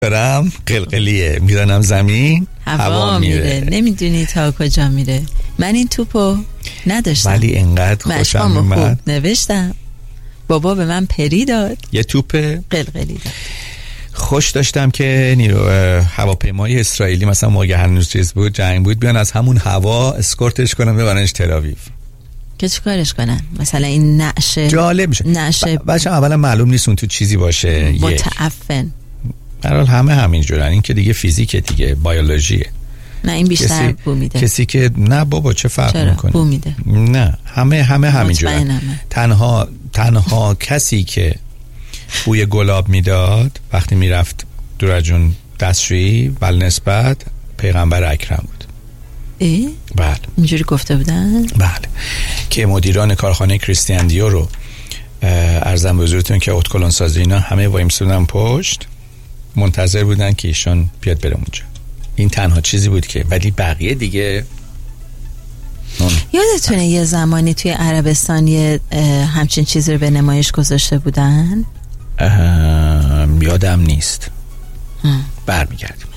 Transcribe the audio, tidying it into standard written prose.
برم قلقلیه، میرنم زمین هوا میره. نمیدونی تا کجا میره. من این توپو نداشتم ولی انقدر خوشم اومد نوشتم. بابا به من پری داد، یه توپ قلقلی داد. خوش داشتم که نیرو هواپیمای اسرائیلی مثلا موقع هنوز چیز بود، جنگ بود، بیان از همون هوا اسکورتش کنم ببرنش تل‌آویو. که چیکارش کنن؟ مثلا این نعشه جالب میشه. بچه‌ها اولا معلوم نیست اون تو چیزی باشه، متعفن. در حال همه همینجورن. این که دیگه فیزیکه دیگه، بیولوژیه. نه این بیشتر بو میده. کسی که نه بابا چه فرق میکنه؟ بو میده. نه همه همینجورن. تنها کسی که بوی گلاب میداد وقتی میرفت دورجون دستشویی ولنسبت پیغمبر اکرم بود. بله اینجوری گفته بودن؟ بله، که مدیران کارخانه کریستیان دیور رو عرضم به حضورتون که اتکلون سازی اینا همه وایمسودن پشت، منتظر بودن که ایشون بیاد بره اونجا. این تنها چیزی بود که، ولی بقیه دیگه یادتونه یه زمانی توی عربستان یه همچین چیزی رو به نمایش گذاشته بودن؟ یادم نیست. برمیگردیم.